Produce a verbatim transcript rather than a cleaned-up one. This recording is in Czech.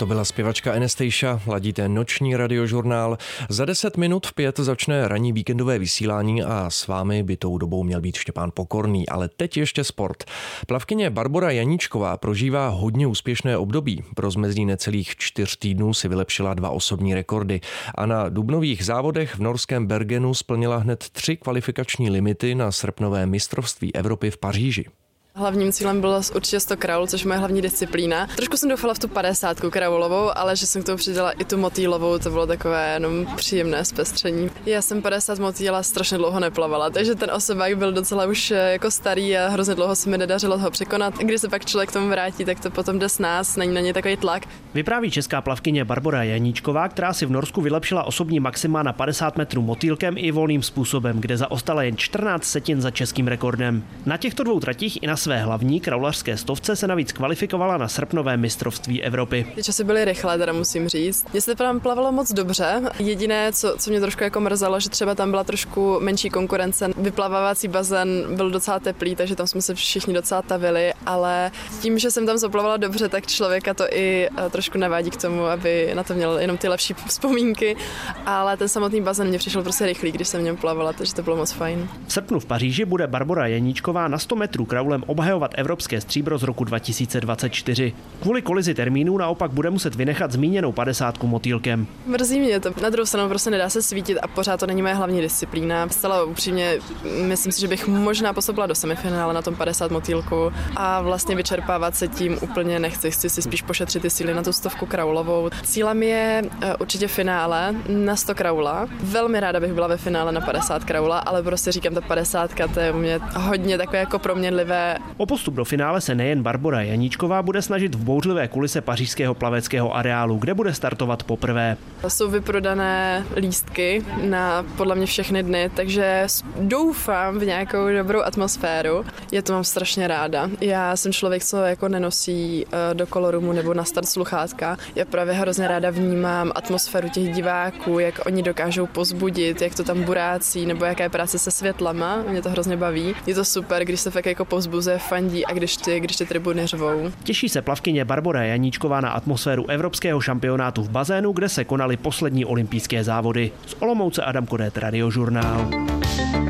To byla zpěvačka Anastasia, ladíte noční radiožurnál. Za deset minut v pět začne ranní víkendové vysílání a s vámi by tou dobou měl být Štěpán Pokorný, ale teď ještě sport. Plavkyně Barbora Janíčková prožívá hodně úspěšné období. Pro rozmezí necelých čtyř týdnů si vylepšila dva osobní rekordy a na dubnových závodech v norském Bergenu splnila hned tři kvalifikační limity na srpnové mistrovství Evropy v Paříži. Hlavním cílem bylo určitě sto kraul, což je moje hlavní disciplína. Trošku jsem doufala v tu padesátku kraulovou, ale že jsem k tomu přidala i tu motýlovou, to bylo takové jenom příjemné zpestření. Já jsem padesát motýla strašně dlouho neplavala, takže ten osobák byl docela už jako starý a hrozně dlouho se mi nedařilo ho překonat. Když se pak člověk k tomu vrátí, tak to potom jde s nás, není na ně takový tlak. Vypráví česká plavkyně Barbora Janíčková, která si v Norsku vylepšila osobní maxima na padesát metrů motýlkem i volným způsobem, kde zaostala jen čtrnáct setin za českým rekordem. Na těchto dvou tratích i na své hlavní kraulařské stovce se navíc kvalifikovala na srpnovém mistrovství Evropy. Ty časy byly rychlé, teda musím říct. Mně se tam plavalo moc dobře. Jediné, co, co mě trošku jako mrzelo, že třeba tam byla trošku menší konkurence. Vyplavávací bazén byl docela teplý, takže tam jsme se všichni docela tavili, ale tím, že jsem tam zaplavala dobře, tak člověka to i trošku navádí k tomu, aby na to měl jenom ty lepší vzpomínky, ale ten samotný bazén mě přišel prostě rychlý, když jsem v něm plavala, takže to bylo moc fajn. V srpnu v Paříži bude Barbora Janíčková na sto metrů kraulem obhajovat evropské stříbro z roku dva tisíce dvacet čtyři. Kvůli kolizi termínů naopak bude muset vynechat zmíněnou padesátku motýlkem. Mrzí mě to. Na druhou stranu prostě nedá se svítit a pořád to není moje hlavní disciplína. Zcela upřímně myslím si, že bych možná postoupila do semifinále na tom padesát motýlku a vlastně vyčerpávat se tím úplně nechci. Chci si spíš pošetřit ty síly na tu stovku kraulovou. Cílem je určitě finále na sto kraula. Velmi ráda bych byla ve finále na padesát kraula, ale prostě říkám, ta padesátka, to je u mě hodně takové jako proměnlivé. O postup do finále se nejen Barbora Janíčková bude snažit v bouřlivé kulise pařížského plaveckého areálu, kde bude startovat poprvé. Jsou vyprodané lístky na podle mě všechny dny, takže doufám v nějakou dobrou atmosféru. Já to mám strašně ráda. Já jsem člověk, co jako nenosí do kolorumu nebo na start sluchátka. Já právě hrozně ráda vnímám atmosféru těch diváků, jak oni dokážou pozbudit, jak to tam burácí, nebo jaká je práce se světlama. Mě to hrozně baví. Je to super, když se fakt jako povzbuzuje, fandí a když ty, když ty tribuny řvou. Těší se plavkyně Barbora Janíčková na atmosféru evropského šampionátu v bazénu, kde se konaly poslední olympijské závody. Z Olomouce Adam Kodét, Radiožurnál.